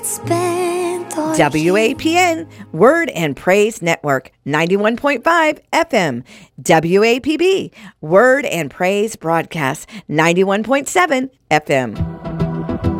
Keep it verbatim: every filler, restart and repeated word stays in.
W A P N, Word and Praise Network, ninety-one point five F M. W A P B, Word and Praise Broadcast, ninety-one point seven F M.